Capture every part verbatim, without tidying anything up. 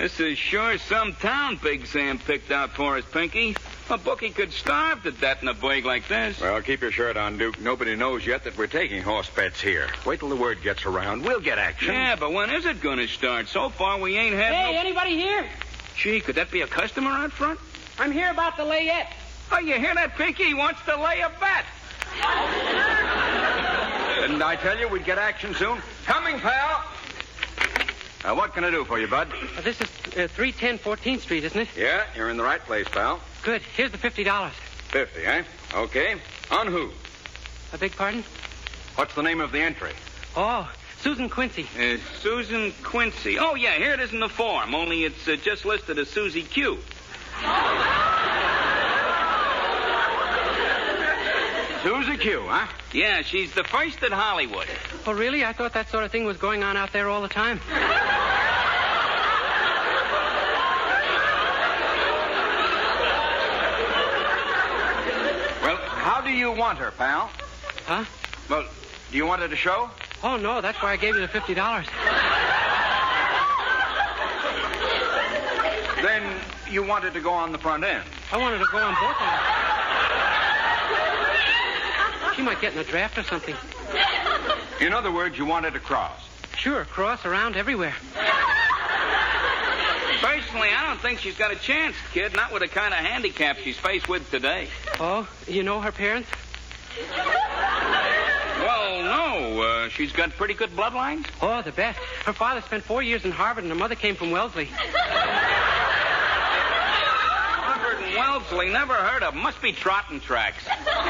This is sure some town Big Sam picked out for us, Pinky. A bookie could starve to death in a burg like this. Well, keep your shirt on, Duke. Nobody knows yet that we're taking horse bets here. Wait till the word gets around. We'll get action. Yeah, but when is it going to start? So far, we ain't had Hey, no... anybody here? Gee, could that be a customer out front? I'm here about the layette. Oh, you hear that, Pinky? He wants to lay a bet. Didn't I tell you we'd get action soon? Coming, pal. Now, what can I do for you, bud? Uh, this is uh, three ten fourteenth Street, isn't it? Yeah, you're in the right place, pal. Good. Here's the fifty dollars. Fifty, eh? Okay. On who? I beg pardon? What's the name of the entry? Oh, Susan Quincy. Uh, Susan Quincy. Oh, yeah, here it is in the form, only it's uh, just listed as Susie Q. Susie Q, huh? Yeah, she's the first at Hollywood. Oh, really? I thought that sort of thing was going on out there all the time. Well, how do you want her, pal? Huh? Well, do you want her to show? Oh, no, that's why I gave you the fifty dollars. Then you wanted to go on the front end. I wanted to go on both of them. She might get in a draft or something. In other words, you wanted to cross. Sure, cross around everywhere. Personally, I don't think she's got a chance, kid, not with the kind of handicap she's faced with today. Oh, you know her parents? Well, no. Uh, she's got pretty good bloodlines. Oh, the best. Her father spent four years in Harvard, and her mother came from Wellesley. Harvard and Wellesley, never heard of. Must be trotting tracks.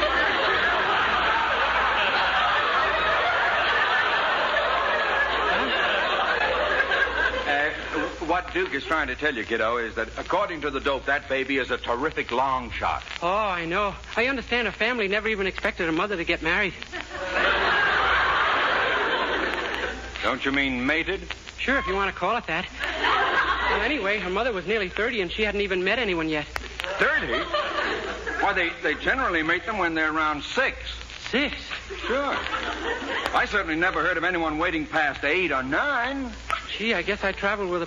Uh, what Duke is trying to tell you, kiddo, is that according to the dope, that baby is a terrific long shot. Oh, I know. I understand her family never even expected her mother to get married. Don't you mean mated? Sure, if you want to call it that. Well, anyway, her mother was nearly thirty, and she hadn't even met anyone yet. Thirty? Why, they, they generally mate them when they're around six. Six? Sure. I certainly never heard of anyone waiting past eight or nine. Gee, I guess I traveled with a...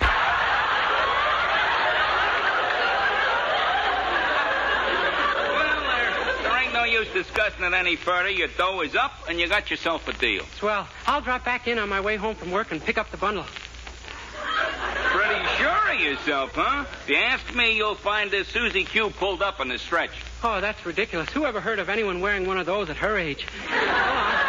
Well, there, there ain't no use discussing it any further. Your dough is up, and you got yourself a deal. Swell. I'll drop back in on my way home from work and pick up the bundle. Pretty sure of yourself, huh? If you ask me, you'll find this Susie Q pulled up on the stretch. Oh, that's ridiculous. Who ever heard of anyone wearing one of those at her age? Go on.